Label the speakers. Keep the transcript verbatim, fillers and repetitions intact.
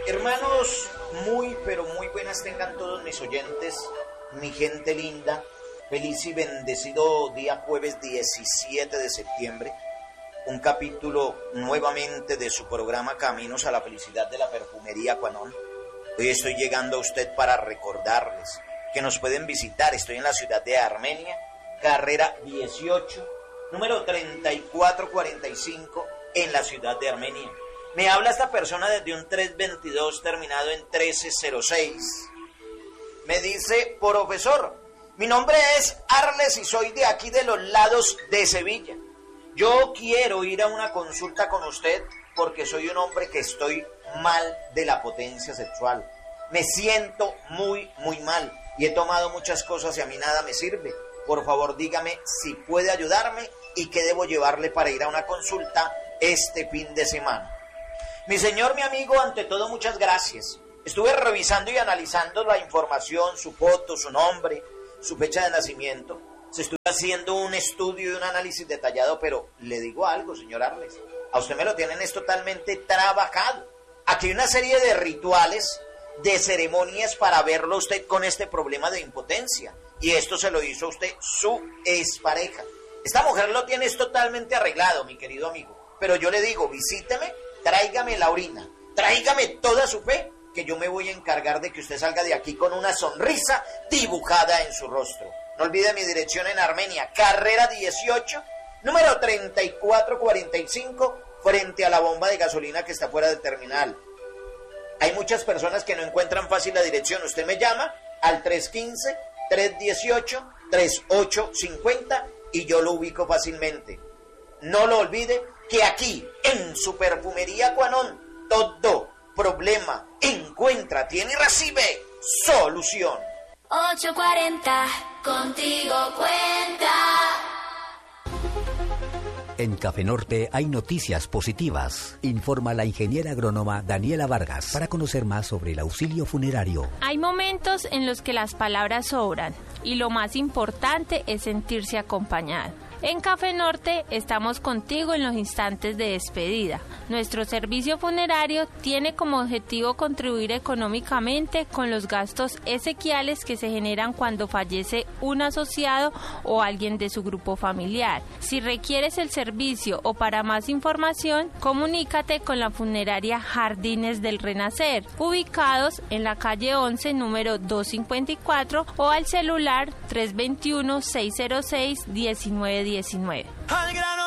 Speaker 1: Hermanos, muy pero muy buenas tengan todos mis oyentes, mi gente linda. Feliz y bendecido día jueves diecisiete de septiembre. Un capítulo nuevamente de su programa Caminos a la Felicidad de la Perfumería Quanon. Hoy estoy llegando a usted para recordarles que nos pueden visitar. Estoy en la ciudad de Armenia, carrera dieciocho, número treinta y cuatro cuarenta y cinco, en la ciudad de Armenia. Me habla esta persona desde un tres veintidós terminado en trece cero seis. Me dice: profesor, mi nombre es Arles y soy de aquí de los lados de Sevilla. Yo quiero ir a una consulta con usted porque soy un hombre que estoy mal de la potencia sexual. Me siento muy, muy mal y he tomado muchas cosas y a mí nada me sirve. Por favor, dígame si puede ayudarme y qué debo llevarle para ir a una consulta este fin de semana. Mi señor, mi amigo, ante todo muchas gracias. Estuve revisando y analizando la información, su foto, su nombre, su fecha de nacimiento. Se estuvo haciendo un estudio y un análisis detallado, pero le digo algo, señor Arles. A usted me lo tienen es totalmente trabajado. Aquí hay una serie de rituales, de ceremonias para verlo usted con este problema de impotencia. Y esto se lo hizo a usted su expareja. Esta mujer lo tiene es totalmente arreglado, mi querido amigo. Pero yo le digo, visíteme, tráigame la orina, tráigame toda su fe, que yo me voy a encargar de que usted salga de aquí con una sonrisa dibujada en su rostro. No olvide mi dirección en Armenia, carrera dieciocho, número treinta y cuatro cuarenta y cinco, frente a la bomba de gasolina que está fuera del terminal. Hay muchas personas que no encuentran fácil la dirección. Usted me llama al tres uno cinco, tres uno ocho, tres ocho cinco cero y yo lo ubico fácilmente. No lo olvide que aquí, en su perfumería Quanon, todo problema encuentra, tiene y recibe solución.
Speaker 2: ocho cuarenta, contigo cuenta.
Speaker 3: En Café Norte hay noticias positivas, informa la ingeniera agrónoma Daniela Vargas, para conocer más sobre el auxilio funerario.
Speaker 4: Hay momentos en los que las palabras sobran y lo más importante es sentirse acompañado. En Café Norte estamos contigo en los instantes de despedida. Nuestro servicio funerario tiene como objetivo contribuir económicamente con los gastos esequiales que se generan cuando fallece un asociado o alguien de su grupo familiar. Si requieres el servicio o para más información, comunícate con la funeraria Jardines del Renacer, ubicados en la calle once, número doscientos cincuenta y cuatro, o al celular tres dos uno, seis cero seis, uno nueve uno nueve.